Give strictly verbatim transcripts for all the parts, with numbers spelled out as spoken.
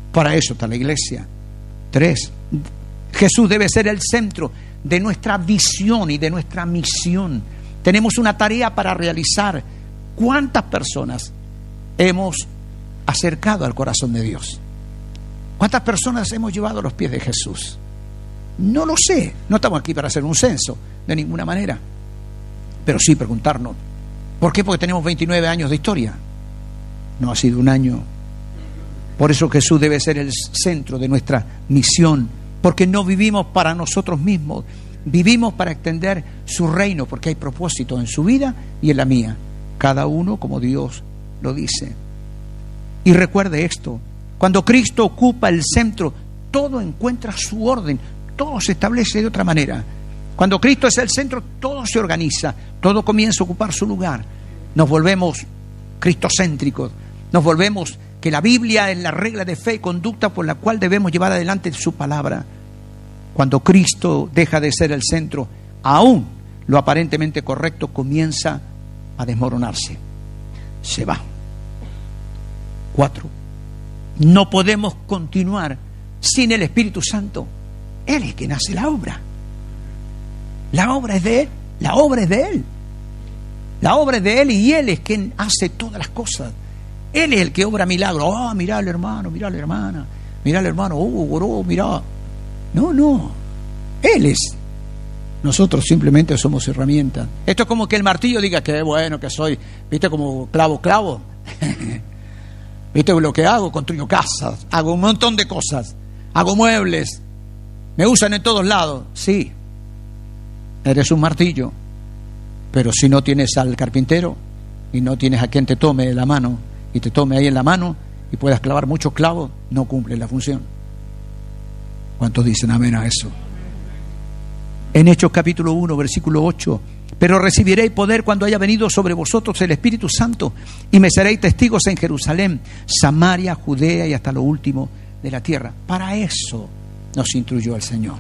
Para eso está la iglesia. Tres, Jesús debe ser el centro de nuestra visión y de nuestra misión. Tenemos una tarea para realizar. ¿Cuántas personas hemos acercado al corazón de Dios? ¿Cuántas personas hemos llevado a los pies de Jesús? No lo sé. No estamos aquí para hacer un censo, de ninguna manera. Pero sí preguntarnos, ¿por qué? Porque tenemos veintinueve años de historia. No ha sido un año. Por eso Jesús debe ser el centro de nuestra misión, porque no vivimos para nosotros mismos, vivimos para extender su reino, porque hay propósito en su vida y en la mía, cada uno como Dios lo dice. Y recuerde esto, cuando Cristo ocupa el centro, todo encuentra su orden, todo se establece de otra manera. Cuando Cristo es el centro, todo se organiza, todo comienza a ocupar su lugar. Nos volvemos cristocéntricos, nos volvemos que la Biblia es la regla de fe y conducta por la cual debemos llevar adelante su palabra. Cuando Cristo deja de ser el centro, aún lo aparentemente correcto comienza a desmoronarse. Se va. Cuatro. No podemos continuar sin el Espíritu Santo. Él es quien hace la obra. La obra es de Él. La obra es de Él. La obra es de Él y Él es quien hace todas las cosas. Él es el que obra milagros. Oh, mirá al hermano, mirá a la hermana, mirá al hermano, oh, oró, mirá. No, no. Él es. Nosotros simplemente somos herramientas. Esto es como que el martillo diga que bueno que soy, viste, como clavo, clavo. Viste lo que hago, construyo casas, hago un montón de cosas, hago muebles, me usan en todos lados. Sí, eres un martillo, pero si no tienes al carpintero y no tienes a quien te tome la mano y te tome ahí en la mano y puedas clavar muchos clavos, no cumple la función. ¿Cuántos dicen amén a eso? En Hechos capítulo uno, versículo ocho, pero recibiréis poder cuando haya venido sobre vosotros el Espíritu Santo y me seréis testigos en Jerusalén, Samaria, Judea y hasta lo último de la tierra. Para eso nos instruyó el Señor.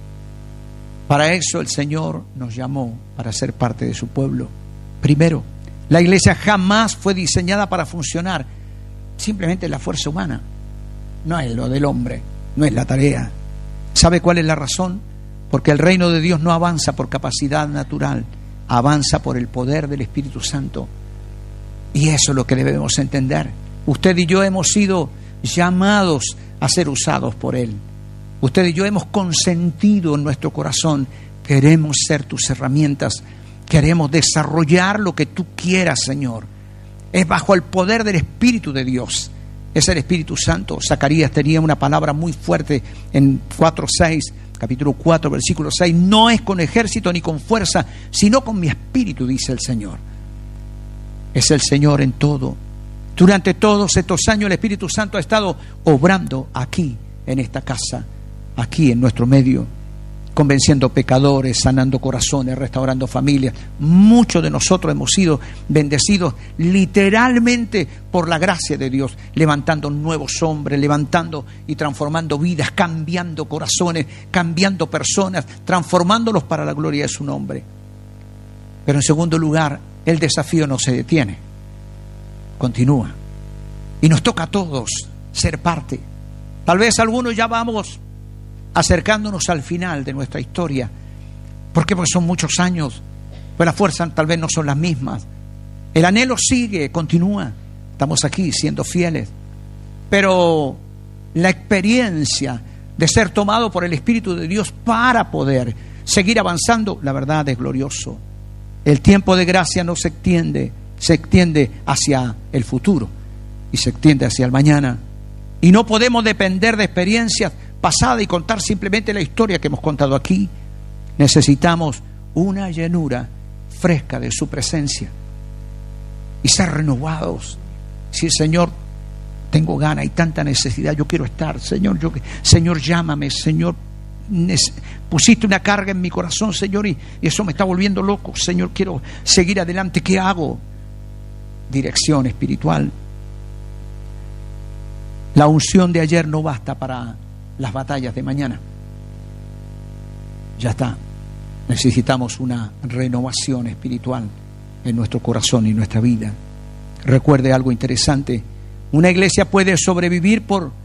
Para eso el Señor nos llamó, para ser parte de su pueblo. Primero, la iglesia jamás fue diseñada para funcionar simplemente en la fuerza humana. No es lo del hombre, no es la tarea. ¿Sabe cuál es la razón? Porque el reino de Dios no avanza por capacidad natural, avanza por el poder del Espíritu Santo. Y eso es lo que debemos entender. Usted y yo hemos sido llamados a ser usados por Él. Usted y yo hemos consentido en nuestro corazón, queremos ser tus herramientas, queremos desarrollar lo que tú quieras, Señor. Es bajo el poder del Espíritu de Dios. Es el Espíritu Santo. Zacarías tenía una palabra muy fuerte en cuatro seis, capítulo cuatro, versículo seis. No es con ejército ni con fuerza, sino con mi espíritu, dice el Señor. Es el Señor en todo. Durante todos estos años el Espíritu Santo ha estado obrando aquí, en esta casa, aquí en nuestro medio, convenciendo pecadores, sanando corazones, restaurando familias. Muchos de nosotros hemos sido bendecidos literalmente por la gracia de Dios, levantando nuevos hombres, levantando y transformando vidas, cambiando corazones, cambiando personas, transformándolos para la gloria de su nombre. Pero en segundo lugar, el desafío no se detiene, continúa. Y nos toca a todos ser parte. Tal vez algunos ya vamos acercándonos al final de nuestra historia. ¿Por qué? Porque son muchos años, pues las fuerzas tal vez no son las mismas. El anhelo sigue, continúa. Estamos aquí siendo fieles. Pero la experiencia de ser tomado por el Espíritu de Dios para poder seguir avanzando, la verdad es glorioso. El tiempo de gracia no se extiende, se extiende hacia el futuro y se extiende hacia el mañana. Y no podemos depender de experiencias pasadas y contar simplemente la historia que hemos contado aquí. Necesitamos una llenura fresca de su presencia y ser renovados. Si el Señor, tengo ganas y tanta necesidad, yo quiero estar, Señor, yo, Señor, llámame, Señor, pusiste una carga en mi corazón, Señor, y, y eso me está volviendo loco, Señor, quiero seguir adelante, ¿qué hago? Dirección espiritual. La unción de ayer no basta para las batallas de mañana. Ya está. Necesitamos una renovación espiritual en nuestro corazón y nuestra vida. Recuerde algo interesante. Una iglesia puede sobrevivir por